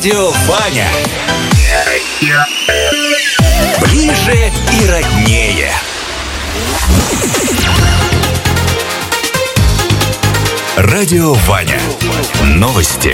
Радио Ваня. Ближе и роднее. Радио Ваня. Новости.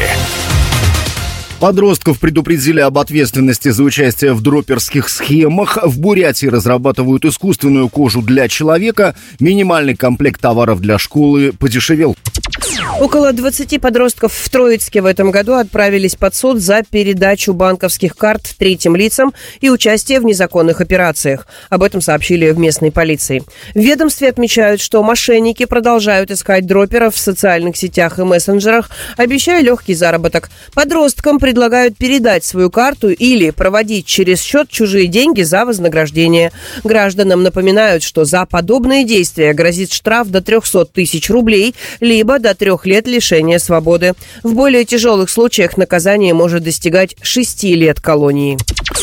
Подростков предупредили об ответственности за участие в дроперских схемах. В Бурятии разрабатывают искусственную кожу для человека. Минимальный комплект товаров для школы подешевел. Около 20 подростков в Троицке в этом году отправились под суд за передачу банковских карт третьим лицам и участие в незаконных операциях. Об этом сообщили в местной полиции. В ведомстве отмечают, что мошенники продолжают искать дроперов в социальных сетях и мессенджерах, обещая легкий заработок. Подросткам предлагают передать свою карту или проводить через счет чужие деньги за вознаграждение. Гражданам напоминают, что за подобные действия грозит штраф до 300 тысяч рублей, либо до 3 лет лишения свободы. В более тяжелых случаях наказание может достигать 6 лет колонии.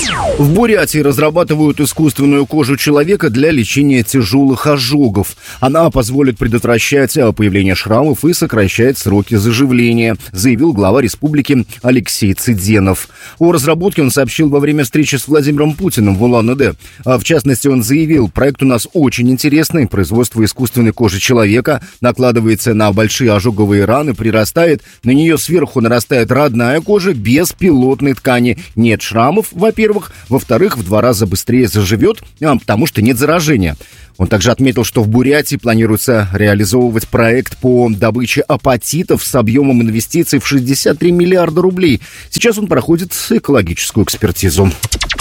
В Бурятии разрабатывают искусственную кожу человека для лечения тяжелых ожогов. Она позволит предотвращать появление шрамов и сокращать сроки заживления, заявил глава республики Алексей Цыденов. О разработке он сообщил во время встречи с Владимиром Путиным в Улан-Удэ. В частности, он заявил: проект у нас очень интересный. Производство искусственной кожи человека накладывается на большие ожоговые раны, прирастает, на нее сверху нарастает родная кожа без пилотной ткани. Нет шрамов, во-первых. Во-вторых, в 2 раза быстрее заживет, потому что нет заражения. Он также отметил, что в Бурятии планируется реализовывать проект по добыче апатитов с объемом инвестиций в 63 миллиарда рублей. Сейчас он проходит экологическую экспертизу.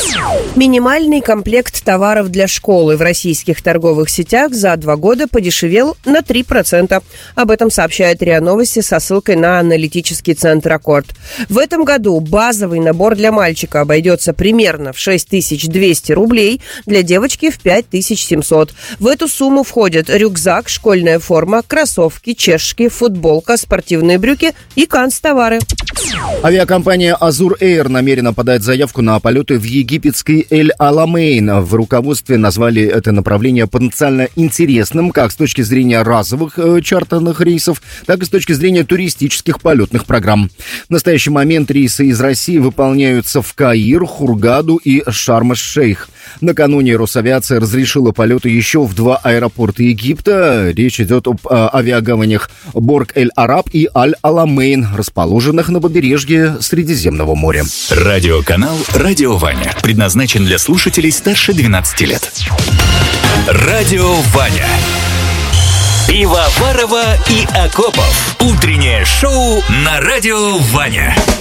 Минимальный комплект товаров для школы в российских торговых сетях за 2 года подешевел на 3%. Об этом сообщает РИА Новости со ссылкой на аналитический центр «Аккорд». В этом году базовый набор для мальчика обойдется примерно в 6200 рублей, для девочки в 5700. В эту сумму входят рюкзак, школьная форма, кроссовки, чешки, футболка, спортивные брюки и канцтовары. Авиакомпания «Азур Эйр» намерена подать заявку на полеты в египетский Эль-Аламейн. В руководстве назвали это направление потенциально интересным как с точки зрения разовых чартерных рейсов, так и с точки зрения туристических полетных программ. В настоящий момент рейсы из России выполняются в Каир, Хургаду и Шарм-эль-Шейх. Накануне Росавиация разрешила полеты еще в 2 аэропорта Египта. Речь идет об авиагаванях Борг-эль-Араб и Аль-Аламейн, расположенных на побережье Средиземного моря. Радиоканал «Радио Ваня» предназначен для слушателей старше 12 лет. Радио Ваня. Пивоварова и Акопов. Утреннее шоу на Радио Ваня.